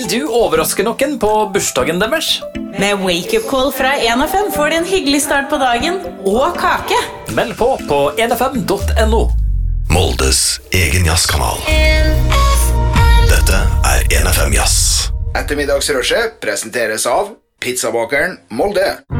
du overraske noen på bursdagen deres? Med wake-up call fra 1FM får du en hyggelig start på dagen og kake. Meld på 1fm.no. Moldes egen jazzkanal. Dette 1FM Jazz. Ettermiddagsrushet presenteres av Pizzabakeren Molde.